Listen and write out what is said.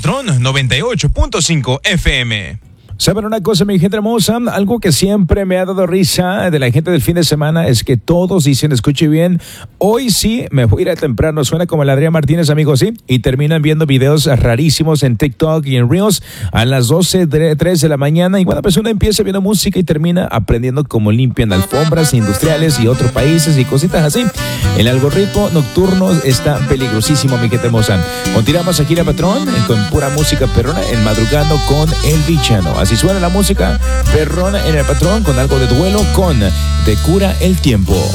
Patrón 98.5 FM. ¿Saben una cosa, mi gente hermosa? Algo que siempre me ha dado risa de la gente del fin de semana es que todos dicen, escuche bien, hoy sí me voy a ir a temprano, suena como el Adrián Martínez, amigos, ¿sí? Y terminan viendo videos rarísimos en TikTok y en Reels a las 12:03 de la mañana. Y bueno, pues uno empieza viendo música y termina aprendiendo cómo limpian alfombras industriales y otros países y cositas así. El algoritmo nocturno está peligrosísimo, mi gente hermosa. Continuamos aquí, la Patrón, con pura música perrona, en Madrugando con el Villano. Así suena la música perrona en el Patrón, con algo de duelo, con Te Cura el Tiempo.